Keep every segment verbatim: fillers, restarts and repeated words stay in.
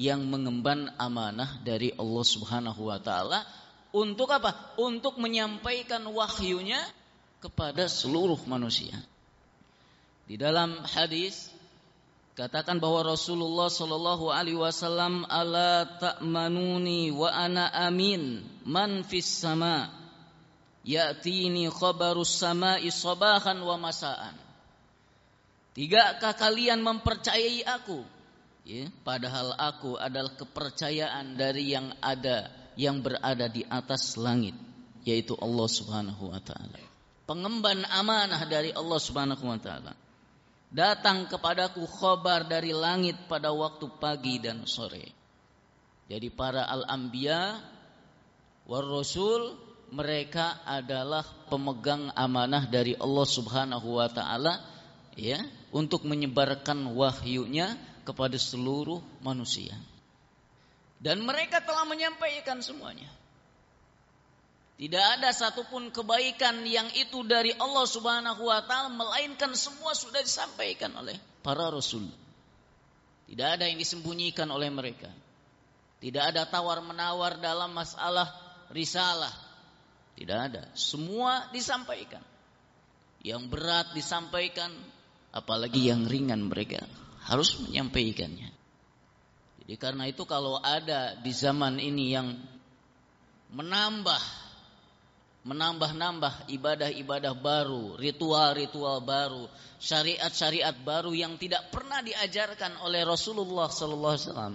yang mengemban amanah dari Allah Subhanahu wa taala untuk apa? Untuk menyampaikan wahyunya kepada seluruh manusia. Di dalam hadis katakan bahwa Rasulullah sallallahu alaihi wasallam, ala ta'manuni wa ana amin man fis sama ya'tini khabarus sama'i sabahan wa masaan. Tidakkah kalian mempercayai aku? Ya, padahal aku adalah kepercayaan dari yang ada, yang berada di atas langit, yaitu Allah Subhanahu wa taala. Pengemban amanah dari Allah Subhanahu wa taala. Datang kepadaku khabar dari langit pada waktu pagi dan sore. Jadi para al-anbiya war rasul, mereka adalah pemegang amanah dari Allah Subhanahu wa taala, ya, untuk menyebarkan wahyunya kepada seluruh manusia. Dan mereka telah menyampaikan semuanya. Tidak ada satupun kebaikan yang itu dari Allah Subhanahu wa taala, melainkan semua sudah disampaikan oleh para rasul. Tidak ada yang disembunyikan oleh mereka. Tidak ada tawar-menawar dalam masalah risalah. Tidak ada. Semua disampaikan. Yang berat disampaikan, apalagi yang ringan mereka harus menyampaikannya. Jadi karena itu kalau ada di zaman ini yang menambah menambah-nambah ibadah-ibadah baru, ritual-ritual baru, syariat-syariat baru yang tidak pernah diajarkan oleh Rasulullah sallallahu alaihi wasallam,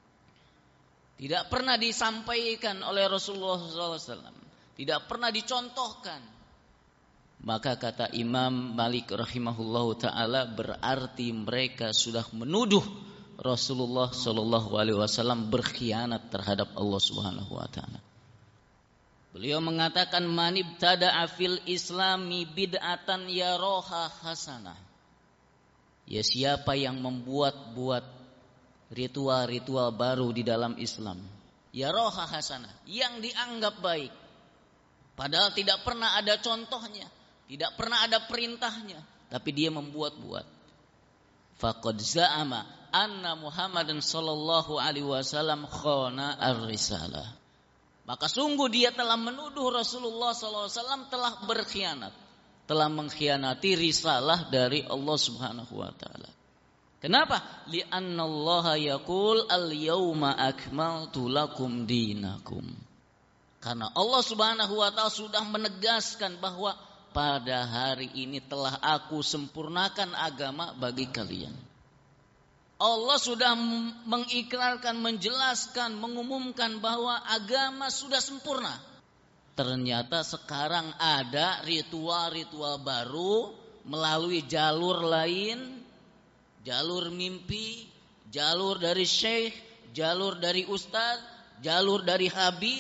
tidak pernah disampaikan oleh Rasulullah sallallahu alaihi wasallam, tidak pernah dicontohkan, maka kata Imam Malik rahimahullahu taala, berarti mereka sudah menuduh Rasulullah sallallahu alaihi wasallam berkhianat terhadap Allah Subhanahu wa taala. Beliau mengatakan, man ibtada'a fil islami bid'atan yaraha hasanah. Ya, siapa yang membuat-buat ritual-ritual baru di dalam Islam, yaraha hasanah, yang dianggap baik, padahal tidak pernah ada contohnya, tidak pernah ada perintahnya, tapi dia membuat-buat. Faqad za'ama anna Muhammadan sallallahu alaihi wasallam khana ar-risalah. Maka sungguh dia telah menuduh Rasulullah sallallahu alaihi wasallam telah berkhianat, telah mengkhianati risalah dari Allah Subhanahu wa taala. Kenapa? Li'anna Allah yaqul al-yauma akmaltu lakum dinakum. Karena Allah Subhanahu wa taala sudah menegaskan bahwa pada hari ini telah aku sempurnakan agama bagi kalian. Allah sudah mengikrarkan, menjelaskan, mengumumkan bahwa agama sudah sempurna. Ternyata sekarang ada ritual-ritual baru melalui jalur lain, jalur mimpi, jalur dari syekh, jalur dari ustaz, jalur dari habib.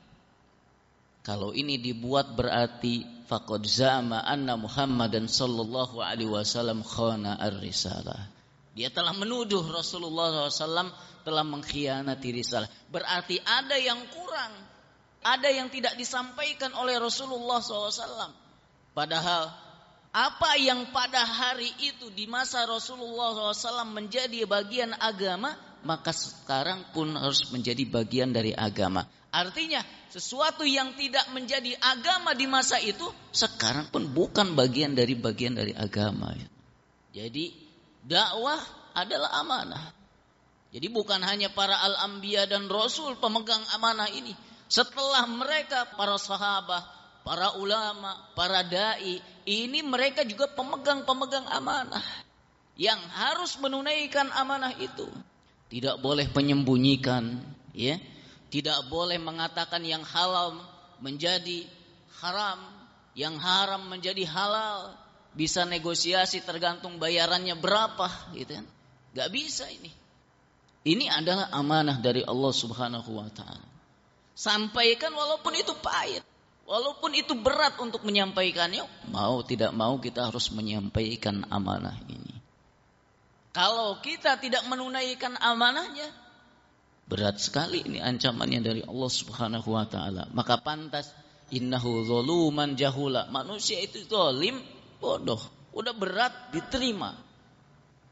Kalau ini dibuat berarti faqad za'ama anna Muhammadan sallallahu alaihi wasallam khana ar-risalah. Dia telah menuduh Rasulullah sallallahu alaihi wasallam telah mengkhianati risalah. Berarti ada yang kurang, ada yang tidak disampaikan oleh Rasulullah sallallahu alaihi wasallam. Padahal apa yang pada hari itu di masa Rasulullah sallallahu alaihi wasallam menjadi bagian agama, maka sekarang pun harus menjadi bagian dari agama. Artinya sesuatu yang tidak menjadi agama di masa itu sekarang pun bukan bagian dari bagian dari agama. Jadi dakwah adalah amanah. Jadi bukan hanya para al-anbiya dan rasul pemegang amanah ini. Setelah mereka para sahabat, para ulama, para dai, ini mereka juga pemegang-pemegang amanah yang harus menunaikan amanah itu. Tidak boleh menyembunyikan, ya. Tidak boleh mengatakan yang halal menjadi haram, yang haram menjadi halal. Bisa negosiasi tergantung bayarannya berapa, gitu kan? Gak bisa ini. Ini adalah amanah dari Allah Subhanahu wa taala. Sampaikan walaupun itu pahit, walaupun itu berat untuk menyampaikannya, mau tidak mau kita harus menyampaikan amanah ini. Kalau kita tidak menunaikan amanahnya, berat sekali ini ancamannya dari Allah Subhanahu wa taala. Maka pantas innahu zaluman jahula. Manusia itu zalim, bodoh, udah berat diterima.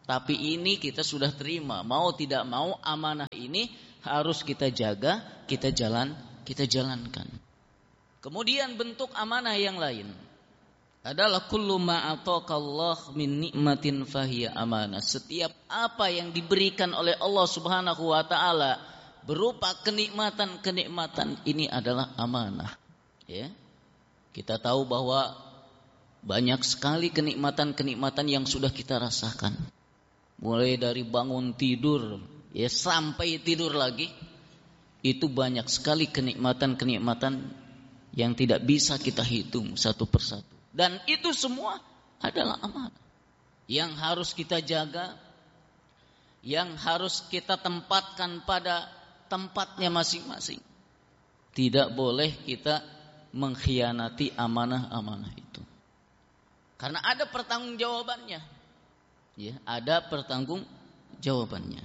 Tapi ini kita sudah terima, mau tidak mau amanah ini harus kita jaga, kita jalan, kita jalankan. Kemudian bentuk amanah yang lain adalah kullu ma ataqallah min nikmatin fahiya amanah. Setiap apa yang diberikan oleh Allah Subhanahu wa taala berupa kenikmatan-kenikmatan ini adalah amanah. Ya. Kita tahu bahwa banyak sekali kenikmatan-kenikmatan yang sudah kita rasakan. Mulai dari bangun tidur ya sampai tidur lagi, itu banyak sekali kenikmatan-kenikmatan yang tidak bisa kita hitung satu persatu. Dan itu semua adalah amanah yang harus kita jaga, yang harus kita tempatkan pada tempatnya masing-masing. Tidak boleh kita mengkhianati amanah-amanah itu, karena ada pertanggungjawabannya. Ya, ada pertanggung jawabannya.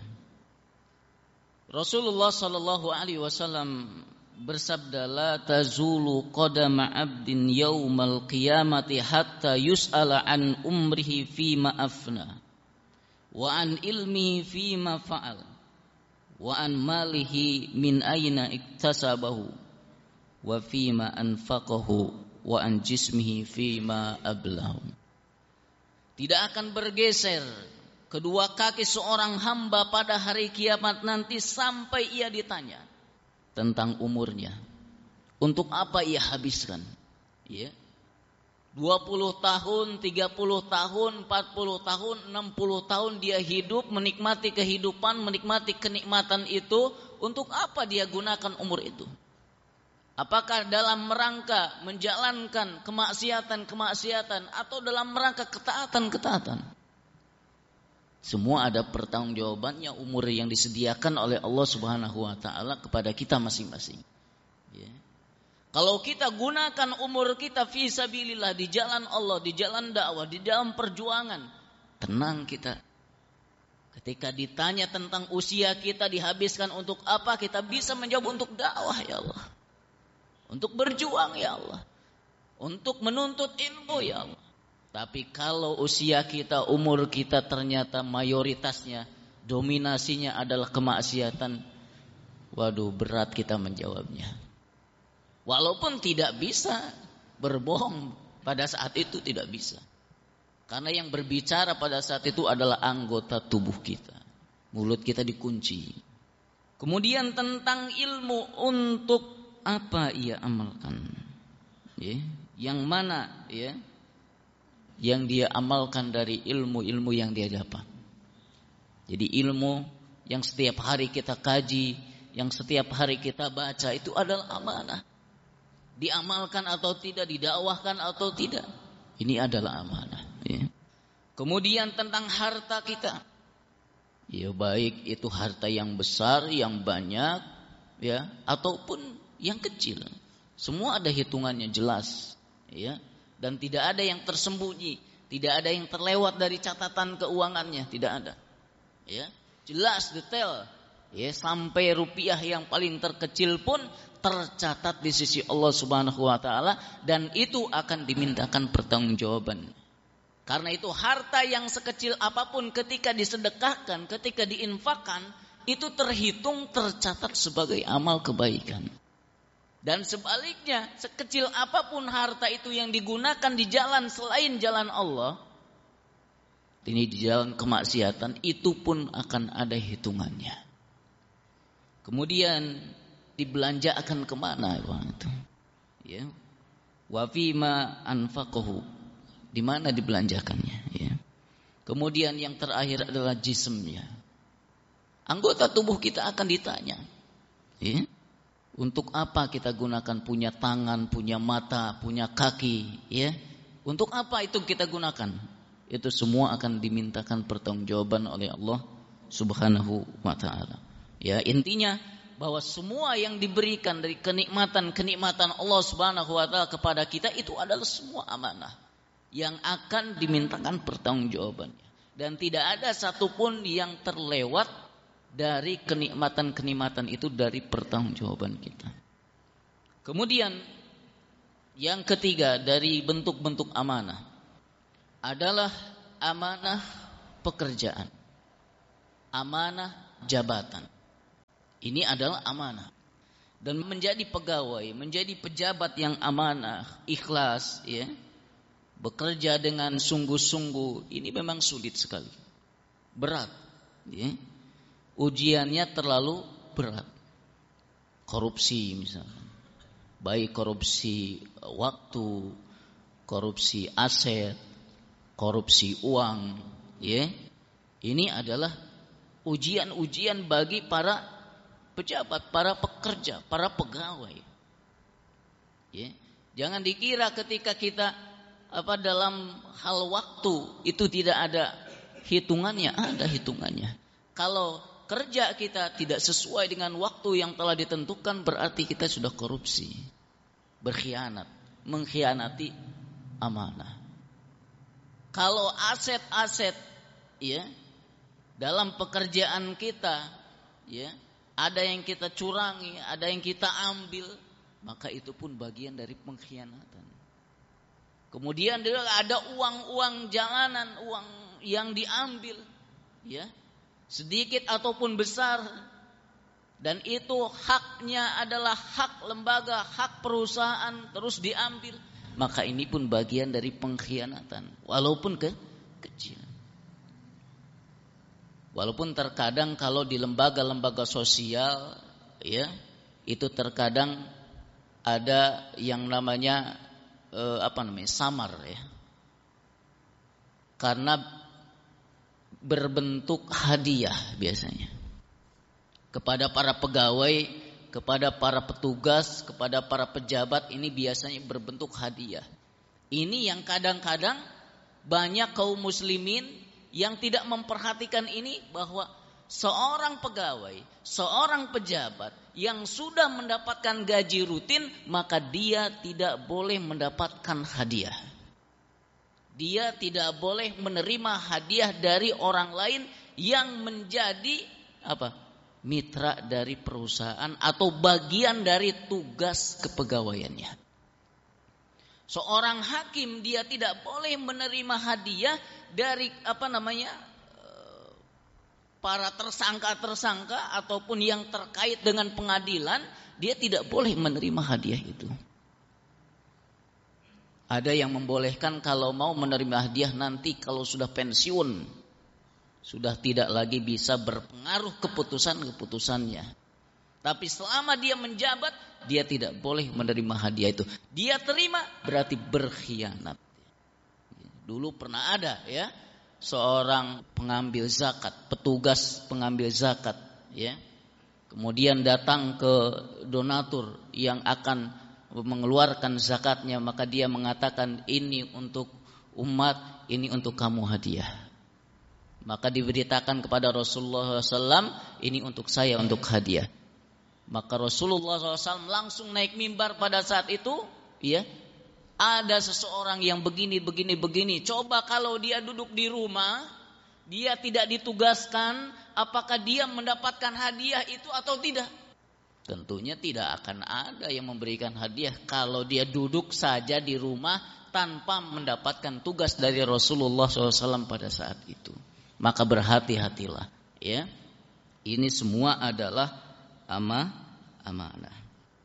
Rasulullah sallallahu alaihi wasallam bersabda, la tazulu qadama 'abdin yaumal qiyamati hatta yus'ala an umrihi fima afna wa an ilmihi fima fa'al wa an malihi min aina iktasabahu wa fima anfaqahu wa an jismihi fima ablahu. Tidak akan bergeser kedua kaki seorang hamba pada hari kiamat nanti sampai ia ditanya tentang umurnya. Untuk apa ia habiskan? Ya. dua puluh tahun, tiga puluh tahun, empat puluh tahun, enam puluh tahun dia hidup menikmati kehidupan, menikmati kenikmatan itu. Untuk apa dia gunakan umur itu? Apakah dalam rangka menjalankan kemaksiatan-kemaksiatan atau dalam rangka ketaatan-ketaatan? Semua ada pertanggungjawabannya umur yang disediakan oleh Allah Subhanahu wa taala kepada kita masing-masing. Ya. Kalau kita gunakan umur kita fi sabilillah, di jalan Allah, di jalan dakwah, di dalam perjuangan, tenang kita. Ketika ditanya tentang usia kita dihabiskan untuk apa, kita bisa menjawab untuk dakwah ya Allah. Untuk berjuang ya Allah, untuk menuntut ilmu ya Allah. Tapi kalau usia kita, umur kita ternyata mayoritasnya, dominasinya adalah kemaksiatan, waduh berat kita menjawabnya. Walaupun tidak bisa berbohong pada saat itu, tidak bisa. Karena yang berbicara pada saat itu adalah anggota tubuh kita. Mulut kita dikunci. Kemudian tentang ilmu, untuk apa ia amalkan, ya, yang mana ya, yang dia amalkan dari ilmu-ilmu yang dia dapat. Jadi ilmu yang setiap hari kita kaji, yang setiap hari kita baca, itu adalah amanah. Diamalkan atau tidak, didakwahkan atau tidak, ini adalah amanah. Ya. Kemudian tentang harta kita, ya baik itu harta yang besar, yang banyak, ya, ataupun yang kecil, semua ada hitungannya jelas, ya, dan tidak ada yang tersembunyi, tidak ada yang terlewat dari catatan keuangannya, tidak ada, ya, jelas detail, ya, sampai rupiah yang paling terkecil pun tercatat di sisi Allah Subhanahu wa taala, dan itu akan dimintakan pertanggungjawaban. Karena itu harta yang sekecil apapun ketika disedekahkan, ketika diinfakkan, itu terhitung, tercatat sebagai amal kebaikan. Dan sebaliknya, sekecil apapun harta itu yang digunakan di jalan selain jalan Allah, ini di jalan kemaksiatan, itu pun akan ada hitungannya. Kemudian dibelanjakan kemana uang itu? Ya, wa fima anfaqahu, di mana dibelanjakannya? Ya. Kemudian yang terakhir adalah jismnya. Anggota tubuh kita akan ditanya. Ya. Untuk apa kita gunakan punya tangan, punya mata, punya kaki, ya? Untuk apa itu kita gunakan? Itu semua akan dimintakan pertanggungjawaban oleh Allah Subhanahu wa taala. Ya, intinya bahwa semua yang diberikan dari kenikmatan-kenikmatan Allah Subhanahu wa taala kepada kita itu adalah semua amanah yang akan dimintakan pertanggungjawabannya, dan tidak ada satupun yang terlewat dari kenikmatan-kenikmatan itu dari pertanggungjawaban kita. Kemudian yang ketiga dari bentuk-bentuk amanah adalah amanah pekerjaan. amanah jabatan. Ini adalah amanah. Dan menjadi pegawai, menjadi pejabat yang amanah, ikhlas, ya, bekerja dengan sungguh-sungguh, ini memang sulit sekali, berat, ya. Ujiannya terlalu berat. Korupsi misalnya, baik korupsi waktu, korupsi aset, korupsi uang, ya. Ini adalah ujian-ujian bagi para pejabat, para pekerja, para pegawai. Ya. Jangan dikira ketika kita apa dalam hal waktu itu tidak ada hitungannya, ada hitungannya. Kalau kerja kita tidak sesuai dengan waktu yang telah ditentukan, berarti kita sudah korupsi, berkhianat, mengkhianati amanah. Kalau aset-aset, ya, dalam pekerjaan kita, ya, ada yang kita curangi, ada yang kita ambil, maka itu pun bagian dari pengkhianatan. Kemudian ada uang-uang jalanan, uang yang diambil, ya, sedikit ataupun besar, dan itu haknya adalah hak lembaga, hak perusahaan, terus diambil, maka ini pun bagian dari pengkhianatan, walaupun ke kecil. Walaupun terkadang kalau di lembaga-lembaga sosial, ya, itu terkadang ada yang namanya eh, apa namanya samar, ya, karena berbentuk hadiah biasanya kepada para pegawai, kepada para petugas, kepada para pejabat, ini biasanya berbentuk hadiah. Ini yang kadang-kadang banyak kaum muslimin yang tidak memperhatikan ini, bahwa seorang pegawai, seorang pejabat yang sudah mendapatkan gaji rutin, maka dia tidak boleh mendapatkan hadiah. Dia tidak boleh menerima hadiah dari orang lain yang menjadi apa? Mitra dari perusahaan atau bagian dari tugas kepegawaiannya. Seorang hakim dia tidak boleh menerima hadiah dari apa namanya para tersangka-tersangka ataupun yang terkait dengan pengadilan, dia tidak boleh menerima hadiah itu. Ada yang membolehkan kalau mau menerima hadiah nanti kalau sudah pensiun, sudah tidak lagi bisa berpengaruh keputusan-keputusannya. Tapi selama dia menjabat, dia tidak boleh menerima hadiah itu. Dia terima berarti berkhianat. Dulu pernah ada, ya, seorang pengambil zakat, petugas pengambil zakat, ya. Kemudian datang ke donatur yang akan mengeluarkan zakatnya, maka dia mengatakan, ini untuk umat, ini untuk kamu hadiah. Maka diberitakan kepada Rasulullah shallallahu alaihi wasallam, ini untuk saya, untuk hadiah. Maka Rasulullah shallallahu alaihi wasallam langsung naik mimbar pada saat itu, ya. Ada seseorang yang begini, begini, begini. Coba kalau dia duduk di rumah, dia tidak ditugaskan, apakah dia mendapatkan hadiah itu atau tidak? Tentunya tidak akan ada yang memberikan hadiah kalau dia duduk saja di rumah tanpa mendapatkan tugas dari Rasulullah shallallahu alaihi wasallam pada saat itu. Maka berhati-hatilah, ya. Ini semua adalah ama, amanah.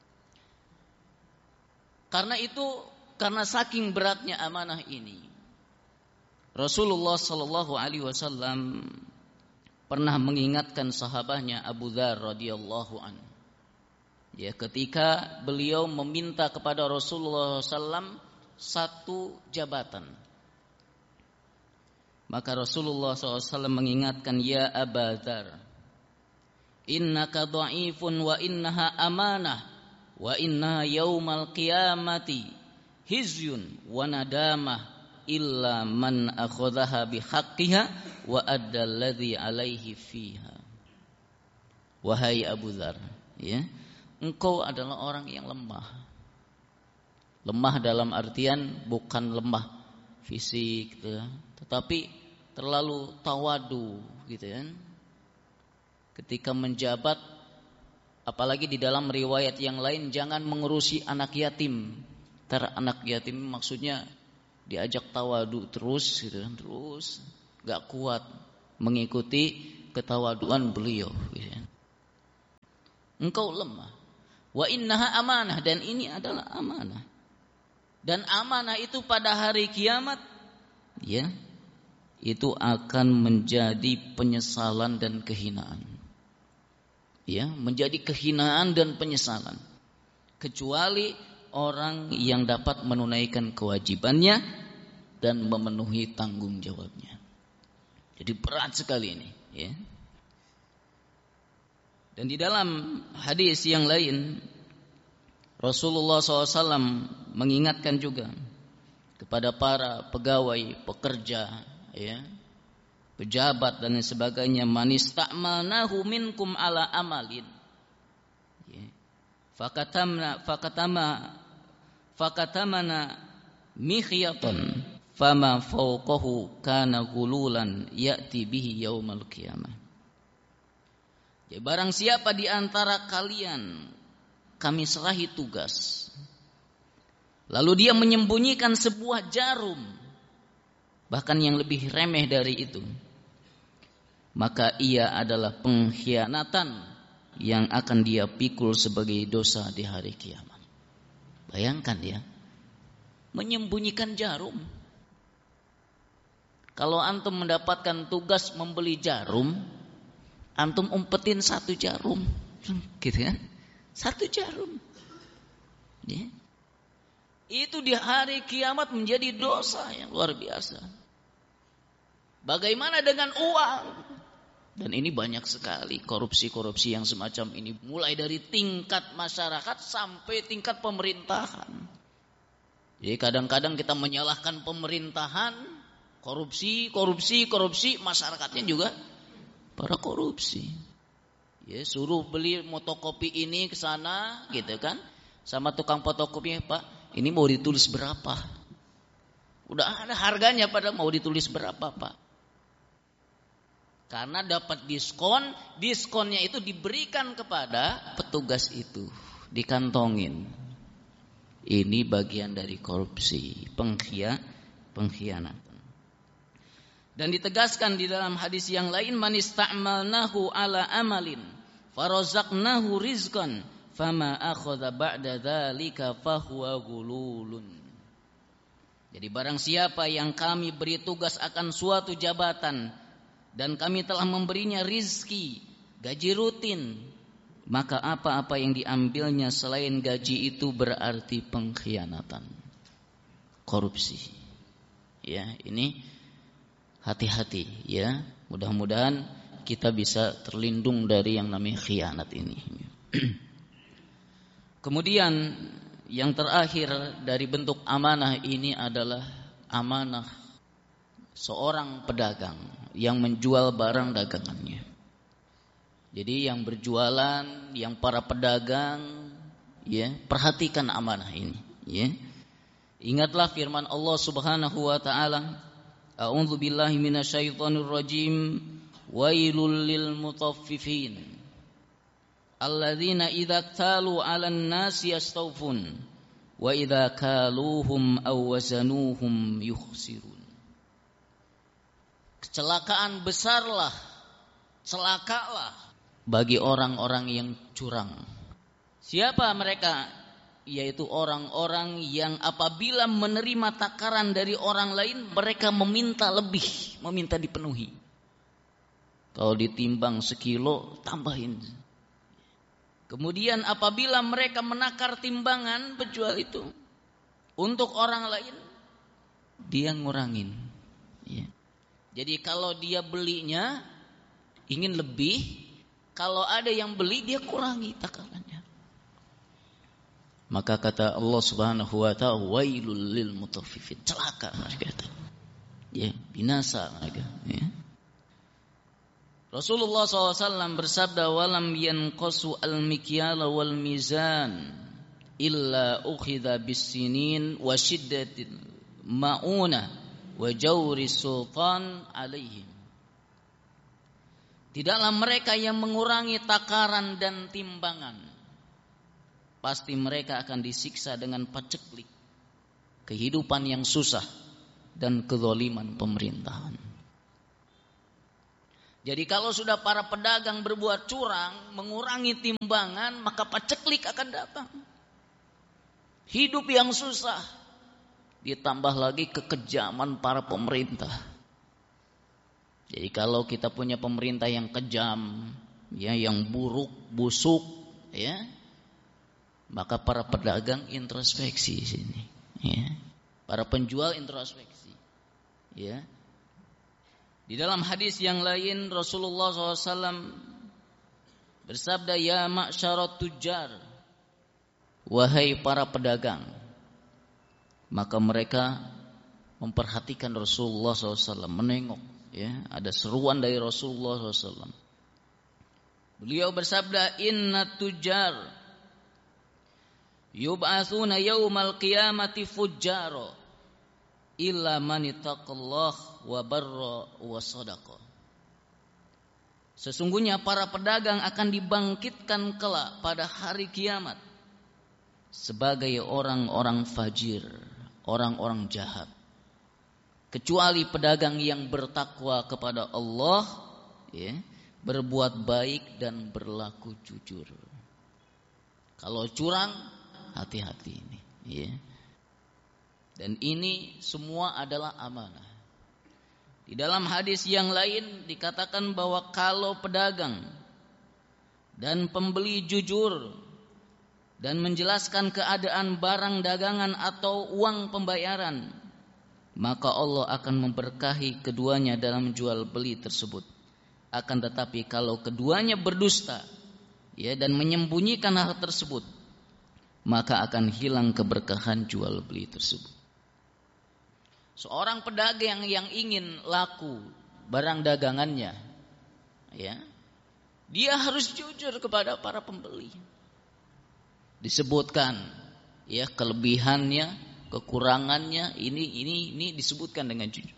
Karena itu, karena saking beratnya amanah ini, Rasulullah Sallallahu Alaihi Wasallam pernah mengingatkan sahabatnya Abu Dzar radhiyallahu an. Ya, ketika beliau meminta kepada Rasulullah Sallallahu Alaihi Wasallam satu jabatan, maka Rasulullah Sallallahu Alaihi Wasallam mengingatkan, ya Abu Dzar, innaka dha'ifun wa innaha amanah wa inna yaumal qiyamati hizyun wa nadamah illa man akhadhaha bihaqqiha wa adda alladhi alaihi fiha. Wahai Abu Dzar, ya, engkau adalah orang yang lemah. Lemah dalam artian bukan lemah fisik gitu, tetapi terlalu tawadu gitu kan. Ketika menjabat, apalagi di dalam riwayat yang lain, jangan mengurusi anak yatim. Ntar anak yatim maksudnya diajak tawadu terus gitu kan, terus gak kuat mengikuti ketawaduan beliau. Engkau lemah. Wa innaha amanah, dan ini adalah amanah. Dan amanah itu pada hari kiamat, ya, itu akan menjadi penyesalan dan kehinaan. Ya, menjadi kehinaan dan penyesalan. Kecuali orang yang dapat menunaikan kewajibannya dan memenuhi tanggung jawabnya. Jadi berat sekali ini, ya. Dan di dalam hadis yang lain, Rasulullah shallallahu alaihi wasallam mengingatkan juga kepada para pegawai, pekerja, ya, pejabat dan sebagainya, man ista'malnahu minkum ala amalin, ya, fakatamna fakatama fakatamana mikhyatan fama fawqahu kana gululan ya'ti bihi yaumal qiyamah. Ya, barang siapa di antara kalian kami serahi tugas, lalu dia menyembunyikan sebuah jarum, bahkan yang lebih remeh dari itu, maka ia adalah pengkhianatan yang akan dia pikul sebagai dosa di hari kiamat. Bayangkan ya, menyembunyikan jarum. Kalau antum mendapatkan tugas membeli jarum, antum umpetin satu jarum, gitu kan? Satu jarum, ya. Itu di hari kiamat menjadi dosa yang luar biasa. Bagaimana dengan uang? Dan ini banyak sekali korupsi-korupsi yang semacam ini, mulai dari tingkat masyarakat sampai tingkat pemerintahan. Jadi kadang-kadang kita menyalahkan pemerintahan, korupsi, korupsi, korupsi, masyarakatnya juga para korupsi. Ya, suruh beli fotokopi ini ke sana, gitu kan? Sama tukang fotokopinya, Pak, ini mau ditulis berapa? Udah ada harganya, pada mau ditulis berapa, Pak? Karena dapat diskon, diskonnya itu diberikan kepada petugas itu, dikantongin. Ini bagian dari korupsi, pengkhia, pengkhianatan. Dan ditegaskan di dalam hadis yang lain, man ista'malnahu ala amalin farazaqnahu rizqan fama akhadha ba'da dzalika fahuwa gululun. Jadi barang siapa yang kami beri tugas akan suatu jabatan dan kami telah memberinya rizki, gaji rutin, maka apa-apa yang diambilnya selain gaji itu berarti pengkhianatan, korupsi. Ya, ini hati-hati ya, mudah-mudahan kita bisa terlindung dari yang namanya khianat ini. Kemudian yang terakhir dari bentuk amanah ini adalah amanah seorang pedagang yang menjual barang dagangannya. Jadi yang berjualan, yang para pedagang, ya, perhatikan amanah ini, ya. Ingatlah firman Allah Subhanahu wa taala, a'udzu billahi minasyaitonir rajim, wailul lil mutaffifin alladzina idza talu 'alan nasi yastawfun wa idza kaluhum aw wazanuhum yukhsirun. Kecelakaan besarlah, celakalah bagi orang-orang yang curang. Siapa mereka? Yaitu orang-orang yang apabila menerima takaran dari orang lain, mereka meminta lebih, meminta dipenuhi. Kalau ditimbang sekilo, tambahin. Kemudian apabila mereka menakar timbangan penjual itu untuk orang lain, dia ngurangin. Ya. Jadi kalau dia belinya ingin lebih, kalau ada yang beli dia kurangi takarannya. Maka kata Allah Subhanahu wa taala, wailul lil mutaffifin, celaka mereka itu. Ya, binasa mereka, ya. Rasulullah shallallahu alaihi wasallam bersabda, walam yanqasu al-mikyala wal mizan illa ukhidha bis-sinin wa shiddatil ma'una wa jawri sultan alaihim. Tidaklah mereka yang mengurangi takaran dan timbangan, pasti mereka akan disiksa dengan paceklik, kehidupan yang susah, dan kezaliman pemerintahan. Jadi kalau sudah para pedagang berbuat curang, mengurangi timbangan, maka paceklik akan datang. Hidup yang susah, ditambah lagi kekejaman para pemerintah. Jadi kalau kita punya pemerintah yang kejam, ya, yang buruk, busuk, ya, maka para pedagang introspeksi sini, ya. Para penjual introspeksi, ya. Di dalam hadis yang lain Rasulullah shallallahu alaihi wasallam bersabda, ya ma'syarat tujjar, wahai para pedagang. Maka mereka memperhatikan Rasulullah shallallahu alaihi wasallam, menengok, ya, ada seruan dari Rasulullah shallallahu alaihi wasallam. Beliau bersabda, inna tujjar yub'atsuna yaumal qiyamati fujjara illa man ittaqallah wa barra wa sadaqa. Sesungguhnya para pedagang akan dibangkitkan kelak pada hari kiamat sebagai orang-orang fajir, orang-orang jahat, kecuali pedagang yang bertakwa kepada Allah, ya, berbuat baik dan berlaku jujur. Kalau curang, hati-hati ini, ya. Dan ini semua adalah amanah. Di dalam hadis yang lain dikatakan bahwa kalau pedagang dan pembeli jujur dan menjelaskan keadaan barang dagangan atau uang pembayaran, maka Allah akan memberkahi keduanya dalam jual beli tersebut. Akan tetapi kalau keduanya berdusta, ya, dan menyembunyikan hal tersebut, maka akan hilang keberkahan jual beli tersebut. Seorang pedagang yang ingin laku barang dagangannya, ya, dia harus jujur kepada para pembeli. Disebutkan, ya, kelebihannya, kekurangannya, ini ini ini disebutkan dengan jujur.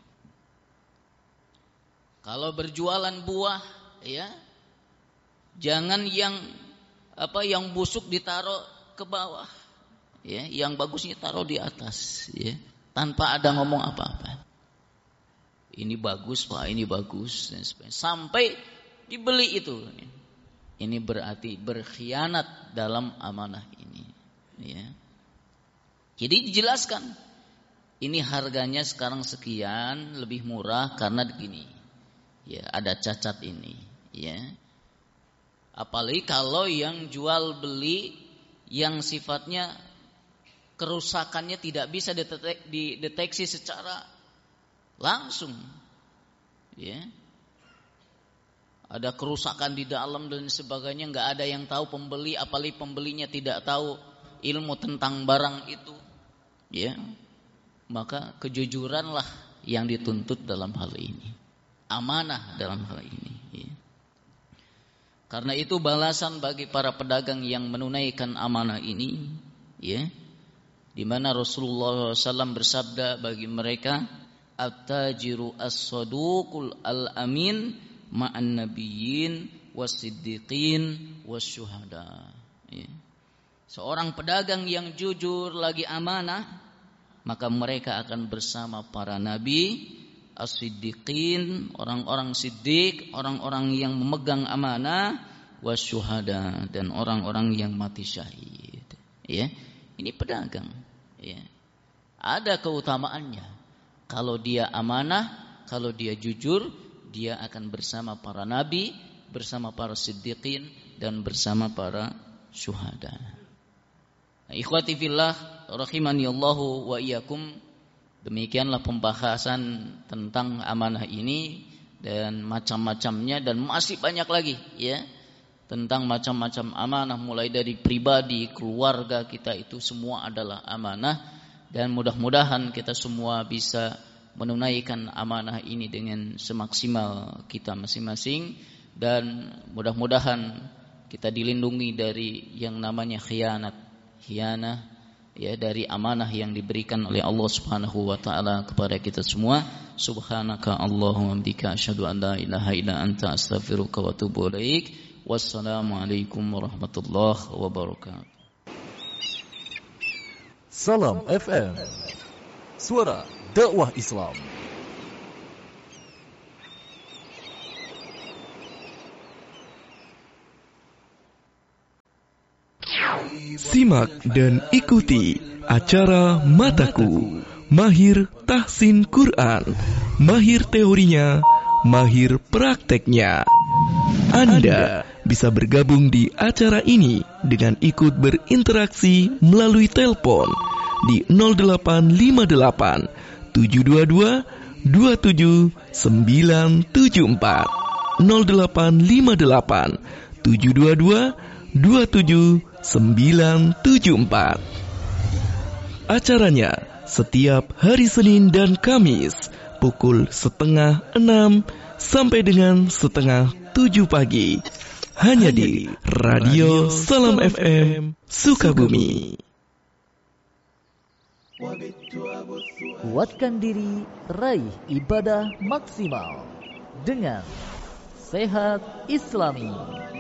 Kalau berjualan buah, ya, jangan yang apa yang busuk ditaruh ke bawah, ya, yang bagusnya taruh di atas, ya, tanpa ada ngomong apa-apa. Ini bagus, Pak, ini bagus, dan sebagainya. Sampai dibeli itu. Ini berarti berkhianat dalam amanah ini, ya. Jadi dijelaskan, ini harganya sekarang sekian, lebih murah karena begini, ya, ada cacat ini, ya. Apalagi kalau yang jual beli yang sifatnya kerusakannya tidak bisa dideteksi secara langsung, ya. Ada kerusakan di dalam dan sebagainya, nggak ada yang tahu pembeli, apalagi pembelinya tidak tahu ilmu tentang barang itu, ya. Maka kejujuranlah yang dituntut dalam hal ini, amanah dalam hal ini, ya. Karena itu balasan bagi para pedagang yang menunaikan amanah ini, ya, di mana Rasulullah shallallahu alaihi wasallam bersabda bagi mereka, at-tajiru as-saduqul al-amin ma'an nabiyyin was-siddiqin was-syuhada, ya. Seorang pedagang yang jujur lagi amanah, maka mereka akan bersama para nabi, as-siddiqin, orang-orang siddiq, orang-orang yang memegang amanah, was-syuhada, dan orang-orang yang mati syahid, ya. Ini pedagang, ya. Ada keutamaannya. Kalau dia amanah, kalau dia jujur, dia akan bersama para nabi, bersama para siddiqin, dan bersama para syuhada. Nah, ikhwati fillah, rahimani Allahu wa iyyakum. Demikianlah pembahasan tentang amanah ini dan macam-macamnya, dan masih banyak lagi, ya, tentang macam-macam amanah, mulai dari pribadi, keluarga kita, itu semua adalah amanah. Dan mudah-mudahan kita semua bisa menunaikan amanah ini dengan semaksimal kita masing-masing, dan mudah-mudahan kita dilindungi dari yang namanya khianat, khianah, ya, dari amanah yang diberikan oleh Allah Subhanahu wa taala kepada kita semua. Subhanaka Allahumma bika asyhadu an la ilaha illa anta astaghfiruka wa atubu ilaik. Wassalamualaikum warahmatullahi wabarakatuh. Salam F M, suara dakwah Islam. Simak dan ikuti acara Mataku, Mahir Tahsin Quran, mahir teorinya, mahir prakteknya. Anda bisa bergabung di acara ini dengan ikut berinteraksi melalui telepon di nol delapan lima delapan tujuh dua dua dua tujuh sembilan tujuh empat nol delapan lima delapan tujuh dua dua dua tujuh sembilan tujuh empat. Acaranya setiap hari Senin dan Kamis pukul setengah enam sampai dengan setengah tujuh pagi, hanya di Radio Salam F M Sukabumi. Kuatkan diri, raih ibadah maksimal dengan Sehat Islami.